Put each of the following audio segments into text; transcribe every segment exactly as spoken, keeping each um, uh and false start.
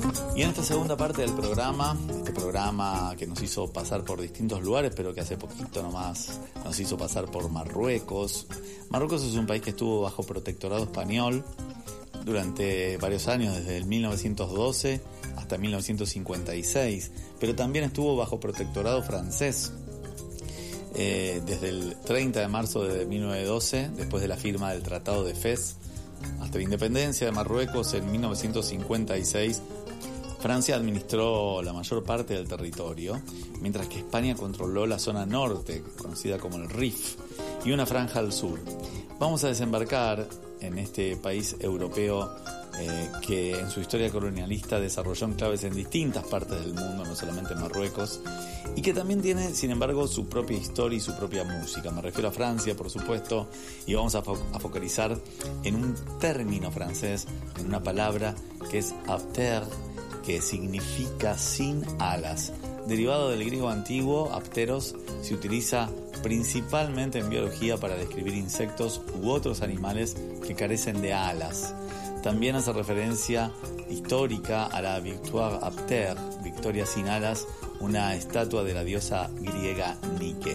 Y en esta segunda parte del programa, este programa que nos hizo pasar por distintos lugares, pero que hace poquito nomás nos hizo pasar por Marruecos. Marruecos es un país que estuvo bajo protectorado español durante varios años, desde el mil novecientos doce hasta mil novecientos cincuenta y seis, pero también estuvo bajo protectorado francés eh, desde el treinta de marzo de mil novecientos doce, después de la firma del Tratado de Fez, hasta la independencia de Marruecos en mil novecientos cincuenta y seis. Francia administró la mayor parte del territorio, mientras que España controló la zona norte, conocida como el Rif, y una franja al sur. Vamos a desembarcar en este país europeo eh, que en su historia colonialista desarrolló enclaves en distintas partes del mundo, no solamente en Marruecos, y que también tiene, sin embargo, su propia historia y su propia música. Me refiero a Francia, por supuesto, y vamos a, fo- a focalizar en un término francés, en una palabra que es apter, que significa sin alas. Derivado del griego antiguo, apteros se utiliza principalmente en biología para describir insectos u otros animales que carecen de alas. También hace referencia histórica a la Victoire Apter, Victoria sin alas, una estatua de la diosa griega Nike.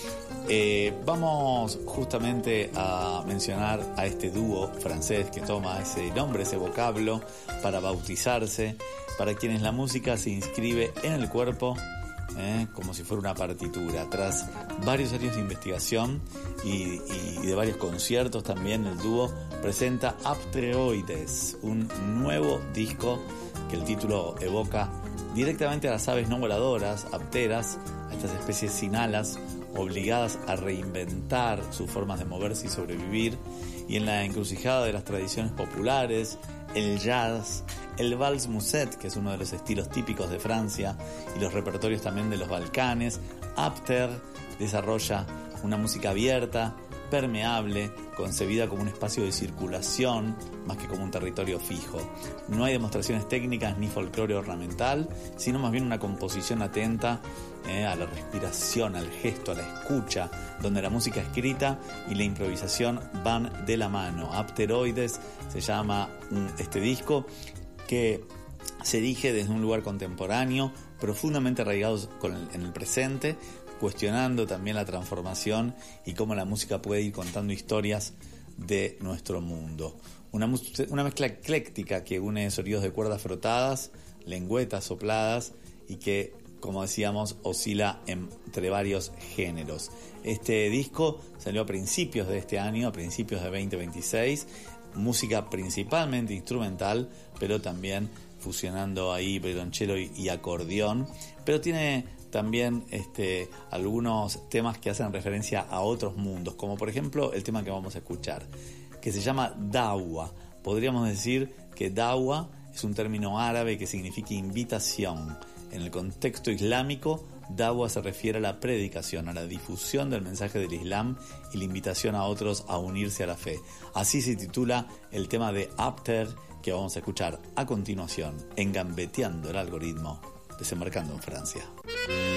Eh, vamos justamente a mencionar a este dúo francés que toma ese nombre, ese vocablo, para bautizarse, para quienes la música se inscribe en el cuerpo, eh, como si fuera una partitura. Tras varios años de investigación y, y de varios conciertos también, el dúo presenta Apteroides, un nuevo disco que el título evoca directamente a las aves no voladoras, apteras, a estas especies sin alas, obligadas a reinventar sus formas de moverse y sobrevivir, y en la encrucijada de las tradiciones populares, el jazz, el vals muset, que es uno de los estilos típicos de Francia, y los repertorios también de los Balcanes, Apter desarrolla una música abierta, permeable, concebida como un espacio de circulación más que como un territorio fijo. No hay demostraciones técnicas ni folclore ornamental, sino más bien una composición atenta eh, a la respiración, al gesto, a la escucha, donde la música escrita y la improvisación van de la mano. Apteroides se llama este disco, que se erige desde un lugar contemporáneo, profundamente arraigados con el, en el presente, cuestionando también la transformación y cómo la música puede ir contando historias de nuestro mundo. Una, una mezcla ecléctica que une sonidos de cuerdas frotadas, lengüetas sopladas y que, como decíamos, oscila entre varios géneros. Este disco salió a principios de este año, a principios de veinte veintiséis, música principalmente instrumental, pero también fusionando ahí violonchelo y, y acordeón, pero tiene también este, algunos temas que hacen referencia a otros mundos, como por ejemplo el tema que vamos a escuchar, que se llama Dawa. Podríamos decir que Dawa es un término árabe que significa invitación. En el contexto islámico, Dawa se refiere a la predicación, a la difusión del mensaje del Islam y la invitación a otros a unirse a la fe. Así se titula el tema de Apter, que vamos a escuchar a continuación en Gambeteando el Algoritmo, desembarcando en Francia.